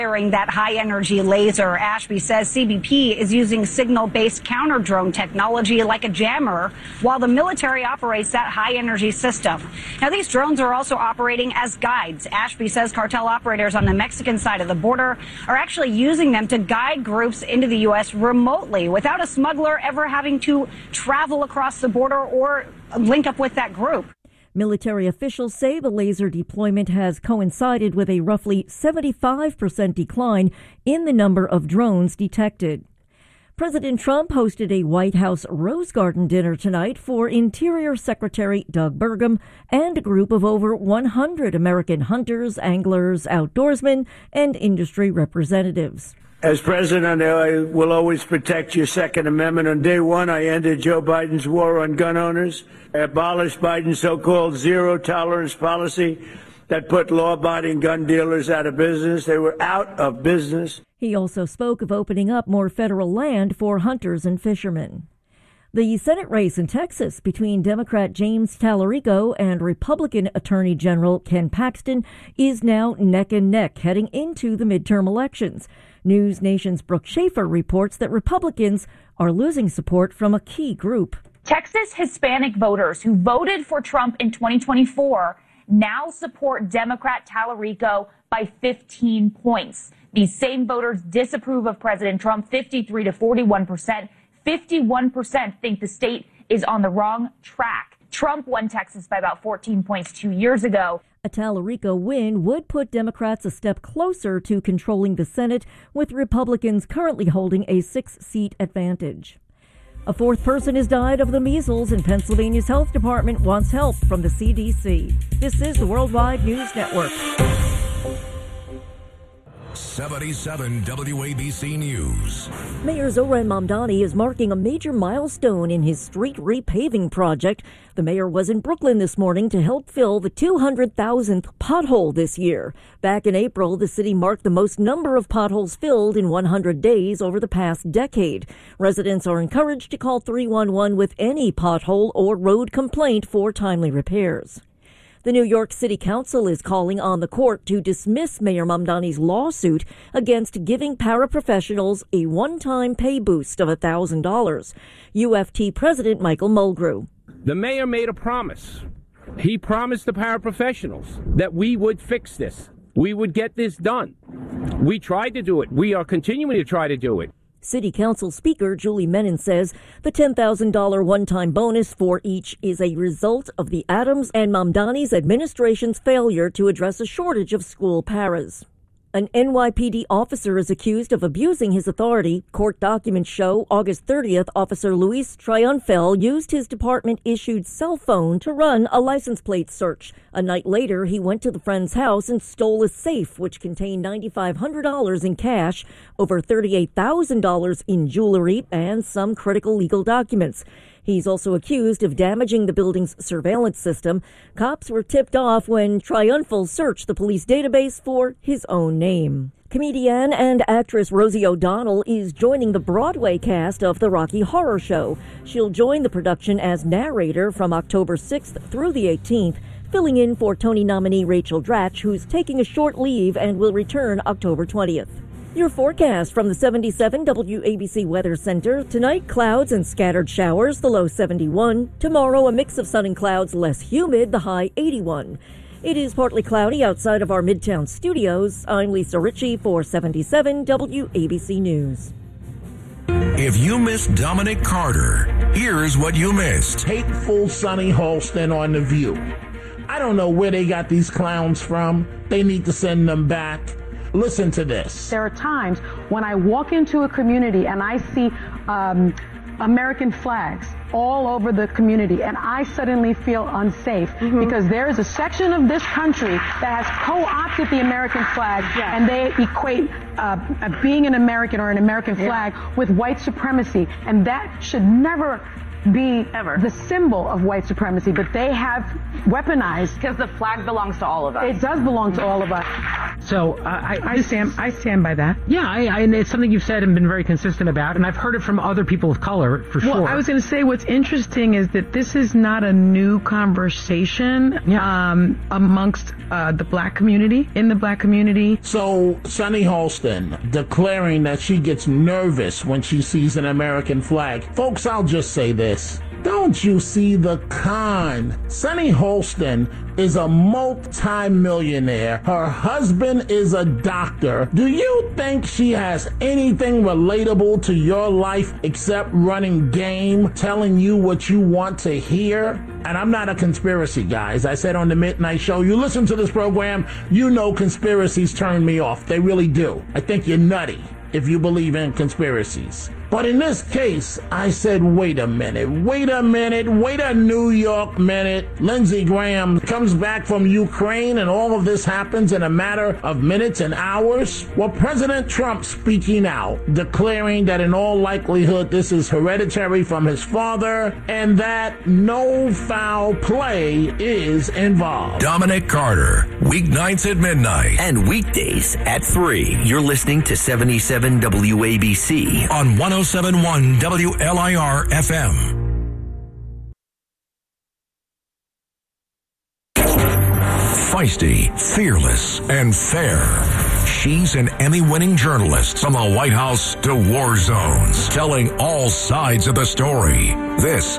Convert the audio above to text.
firing that high-energy laser. Ashby says CBP is using signal-based counter-drone technology like a jammer while the military operates that high-energy system. Now, these drones are also operating as guides. Ashby says cartel operators on the Mexican side of the border are actually using them to guide groups into the U.S. remotely without a smuggler ever having to travel across the border or link up with that group. Military officials say the laser deployment has coincided with a roughly 75% decline in the number of drones detected. President Trump hosted a White House Rose Garden dinner tonight for Interior Secretary Doug Burgum and a group of over 100 American hunters, anglers, outdoorsmen, and industry representatives. As president, I will always protect your Second Amendment. On day one, I ended Joe Biden's war on gun owners. I abolished Biden's so-called zero-tolerance policy that put law-abiding gun dealers out of business. They were out of business. He also spoke of opening up more federal land for hunters and fishermen. The Senate race in Texas between Democrat James Tallarico and Republican Attorney General Ken Paxton is now neck and neck heading into the midterm elections. News Nation's Brooke Schaefer reports that Republicans are losing support from a key group. Texas Hispanic voters who voted for Trump in 2024 now support Democrat Tallarico by 15 points. These same voters disapprove of President Trump 53 to 41%. 51% think the state is on the wrong track. Trump won Texas by about 14 points 2 years ago. A Tallarico win would put Democrats a step closer to controlling the Senate, with Republicans currently holding a 6-seat advantage. A fourth person has died of the measles, and Pennsylvania's health department wants help from the CDC. This is the Worldwide News Network. 77 WABC News. Mayor Zohran Mamdani is marking a major milestone in his street repaving project. The mayor was in Brooklyn this morning to help fill the 200,000th pothole this year. Back in April, the city marked the most number of potholes filled in 100 days over the past decade. Residents are encouraged to call 311 with any pothole or road complaint for timely repairs. The New York City Council is calling on the court to dismiss Mayor Mamdani's lawsuit against giving paraprofessionals a one-time pay boost of $1,000. UFT President Michael Mulgrew. The mayor made a promise. He promised the paraprofessionals that we would fix this. We would get this done. We tried to do it. We are continuing to try to do it. City Council Speaker Julie Menin says the $10,000 one-time bonus for each is a result of the Adams and Mamdani's administration's failure to address a shortage of school paras. An NYPD officer is accused of abusing his authority. Court documents show August 30th, Officer Luis Triunfel used his department-issued cell phone to run a license plate search. A night later, he went to the friend's house and stole a safe, which contained $9,500 in cash, over $38,000 in jewelry, and some critical legal documents. He's also accused of damaging the building's surveillance system. Cops were tipped off when Triunfal searched the police database for his own name. Comedian and actress Rosie O'Donnell is joining the Broadway cast of the Rocky Horror Show. She'll join the production as narrator from October 6th through the 18th, filling in for Tony nominee Rachel Dratch, who's taking a short leave and will return October 20th. Your forecast from the 77 WABC Weather Center. Tonight, clouds and scattered showers, the low 71. Tomorrow, a mix of sun and clouds, less humid, the high 81. It is partly cloudy outside of our Midtown studios. I'm Lisa Ritchie for 77 WABC News. If you missed Dominic Carter, here's what you missed. Hateful Sonny Halston on The View. I don't know where they got these clowns from. They need to send them back. Listen to this. There are times when I walk into a community and I see American flags all over the community, and I suddenly feel unsafe because there is a section of this country that has co-opted the American flag, and they equate being an American or an American flag with white supremacy, and that should never be the symbol of white supremacy, but they have weaponized. Because the flag belongs to all of us. It does belong to all of us. So I stand by that. Yeah, and it's something you've said and been very consistent about, and I've heard it from other people of color for sure. Well, I was going to say what's interesting is that this is not a new conversation amongst the black community, in the black community. So Sunny Holston declaring that she gets nervous when she sees an American flag. Folks, I'll just say this. Don't you see the con? Sunny Holston is a multi-millionaire. Her husband is a doctor. Do you think she has anything relatable to your life except running game, telling you what you want to hear? And I'm not a conspiracy guy. As I said on the Midnight Show, you listen to this program, you know conspiracies turn me off. They really do. I think you're nutty if you believe in conspiracies. But in this case, I said, wait a New York minute. Lindsey Graham comes back from Ukraine and all of this happens in a matter of minutes and hours. Well, President Trump speaking out, declaring that in all likelihood this is hereditary from his father and that no foul play is involved. Dominic Carter, weeknights at midnight. And weekdays at 3. You're listening to 77 WABC on 107.1 WLIR FM. Feisty, fearless, and fair. She's an Emmy-winning journalist from the White House to war zones, telling all sides of the story. This